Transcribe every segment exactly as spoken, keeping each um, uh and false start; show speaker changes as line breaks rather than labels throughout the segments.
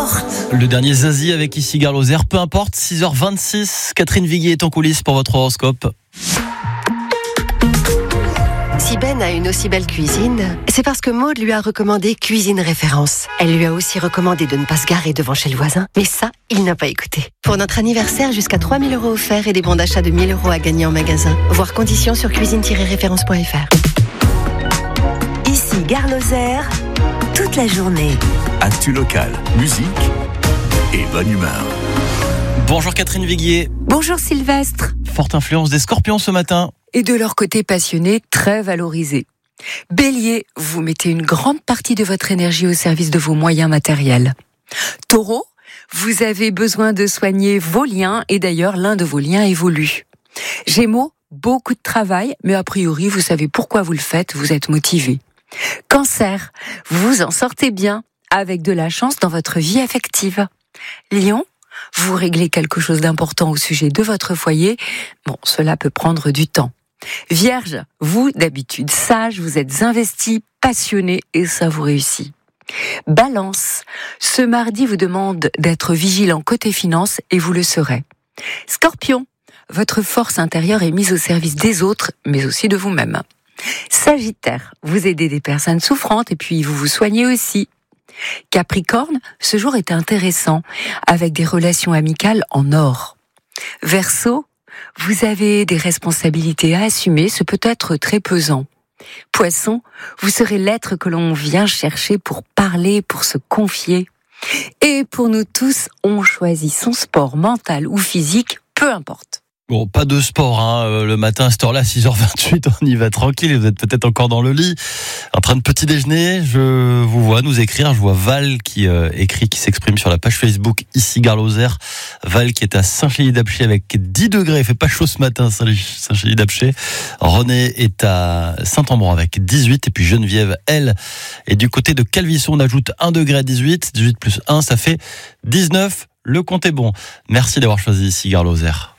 importe.
Le dernier Zazie avec ici Gare Lozère, peu importe, six heures vingt-six, Catherine Viguier est en coulisses pour votre horoscope.
Si Ben a une aussi belle cuisine, c'est parce que Maud lui a recommandé Cuisine Référence. Elle lui a aussi recommandé de ne pas se garer devant chez le voisin, mais ça, il n'a pas écouté. Pour notre anniversaire, jusqu'à trois mille euros offerts et des bons d'achat de mille euros à gagner en magasin. Voir conditions sur cuisine tiret référence point f r.
Ici Gare Lozère, toute la journée.
Actu local, musique et bonne humeur.
Bonjour Catherine Viguier.
Bonjour Sylvestre.
Forte influence des Scorpions ce matin.
Et de leur côté passionné, très valorisé. Bélier, vous mettez une grande partie de votre énergie au service de vos moyens matériels. Taureau, vous avez besoin de soigner vos liens et d'ailleurs l'un de vos liens évolue. Gémeaux, beaucoup de travail, mais a priori vous savez pourquoi vous le faites, vous êtes motivé. Cancer, vous en sortez bien, avec de la chance dans votre vie affective. Lion, vous réglez quelque chose d'important au sujet de votre foyer. Bon, cela peut prendre du temps. Vierge, vous, d'habitude sage, vous êtes investi, passionné et ça vous réussit. Balance, ce mardi vous demande d'être vigilant côté finance et vous le serez. Scorpion, votre force intérieure est mise au service des autres, mais aussi de vous-même. Sagittaire, vous aidez des personnes souffrantes et puis vous vous soignez aussi. Capricorne, ce jour est intéressant, avec des relations amicales en or. Verseau, vous avez des responsabilités à assumer, ce peut être très pesant. Poisson, vous serez l'être que l'on vient chercher pour parler, pour se confier. Et pour nous tous, on choisit son sport mental ou physique, peu importe.
Bon, pas de sport hein, le matin à cette heure-là, six heures vingt-huit, on y va tranquille, vous êtes peut-être encore dans le lit, en train de petit déjeuner, je vous vois nous écrire, je vois Val qui euh, écrit, qui s'exprime sur la page Facebook, ici Gare Lozère, Val qui est à Saint-Chély-d'Apcher avec dix degrés, il fait pas chaud ce matin Saint-Chély-d'Apcher, René est à Saint-Ambroix avec dix-huit, et puis Geneviève, elle, est du côté de Calvisson, on ajoute un degré à dix-huit, dix-huit plus un, ça fait dix-neuf, le compte est bon. Merci d'avoir choisi ici Gare Lozère.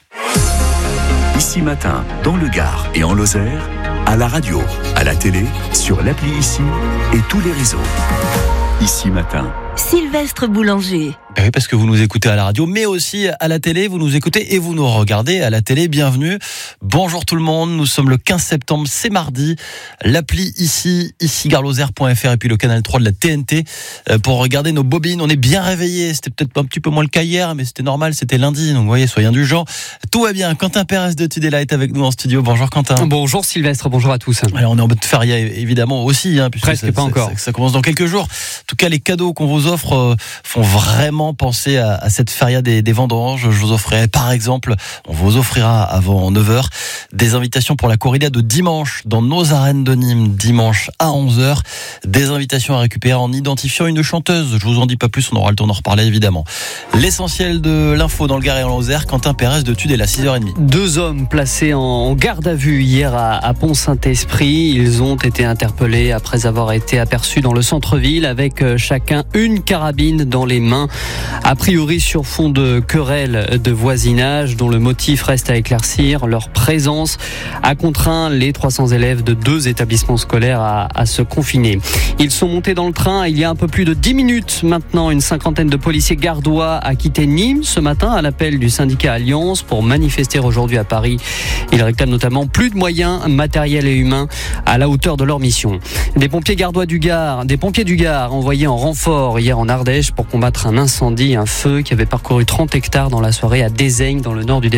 Ici Matin, dans le Gard et en Lozère, à la radio, à la télé, sur l'appli Ici et tous les réseaux. Ici Matin.
Sylvestre Boulanger.
Ben oui, parce que vous nous écoutez à la radio, mais aussi à la télé, vous nous écoutez et vous nous regardez à la télé. Bienvenue. Bonjour tout le monde. Nous sommes le quinze septembre, c'est mardi. L'appli ici, ici gare lozère point f r et puis le canal trois de la T N T pour regarder nos bobines. On est bien réveillés. C'était peut-être un petit peu moins le cas hier, mais c'était normal. C'était lundi. Donc, vous voyez, soyez indulgents. Tout va bien. Quentin Pérez de Tudela est avec nous en studio. Bonjour Quentin.
Bonjour Sylvestre. Bonjour à tous.
Alors, on est en mode feria évidemment aussi, hein, puisque
presque
ça,
pas
ça,
encore.
Ça, ça commence dans quelques jours. En tout cas, les cadeaux qu'on vous offre euh, font vraiment penser à, à cette feria des, des vendanges. Je vous offrirai par exemple, on vous offrira avant neuf heures des invitations pour la corrida de dimanche dans nos arènes de Nîmes, dimanche à onze heures. Des invitations à récupérer en identifiant une chanteuse. Je vous en dis pas plus, on aura le temps d'en reparler évidemment. L'essentiel de l'info dans le Gard et en Lozère, Quentin Pérez de Tudela, six heures trente.
Deux hommes placés en garde à vue hier à, à Pont-Saint-Esprit. Ils ont été interpellés après avoir été aperçus dans le centre-ville avec chacun une carabine dans les mains, a priori sur fond de querelle de voisinage dont le motif reste à éclaircir. Leur présence a contraint les trois cents élèves de deux établissements scolaires à, à se confiner. Ils sont montés dans le train il y a un peu plus de dix minutes maintenant. Une cinquantaine de policiers gardois a quitté Nîmes ce matin à l'appel du syndicat Alliance pour manifester aujourd'hui à Paris. Ils réclament notamment plus de moyens matériels et humains à la hauteur de leur mission. Des pompiers gardois du Gard, des pompiers du Gard envoyés en renfort hier en Ardèche pour combattre un incendie, un feu qui avait parcouru trente hectares dans la soirée à Dézaigne dans le nord du département.